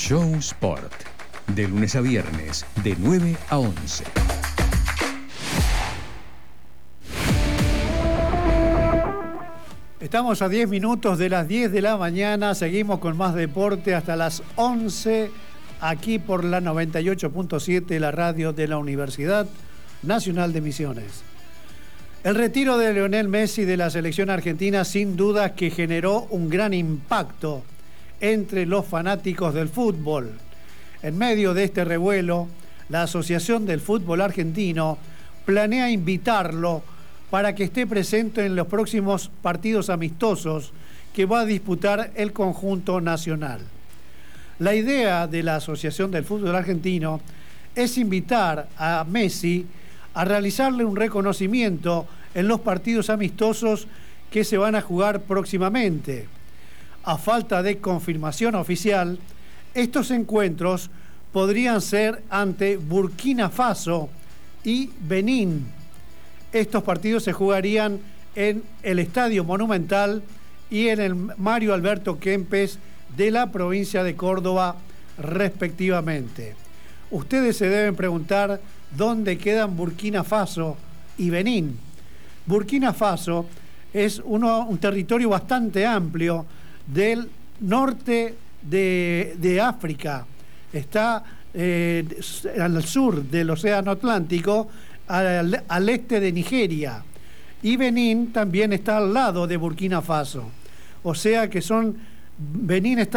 Show Sport, de lunes a viernes, de 9 a 11. Estamos a 10 minutos de las 10 de la mañana, seguimos con más deporte hasta las 11, aquí por la 98.7, la radio de la Universidad Nacional de Misiones. El retiro de Lionel Messi de la selección argentina sin duda que generó un gran impacto entre los fanáticos del fútbol. En medio de este revuelo, la Asociación del Fútbol Argentino planea invitarlo para que esté presente en los próximos partidos amistosos que va a disputar el conjunto nacional. La idea de la Asociación del Fútbol Argentino es invitar a Messi a realizarle un reconocimiento en los partidos amistosos que se van a jugar próximamente. A falta de confirmación oficial, estos encuentros podrían ser ante Burkina Faso y Benín. Estos partidos se jugarían en el Estadio Monumental y en el Mario Alberto Kempes de la provincia de Córdoba, respectivamente. Ustedes se deben preguntar dónde quedan Burkina Faso y Benín. Burkina Faso es un territorio bastante amplio del norte de África. Está al sur del Océano Atlántico, al este de Nigeria. Y Benín también está al lado de Burkina Faso. O sea que Benín está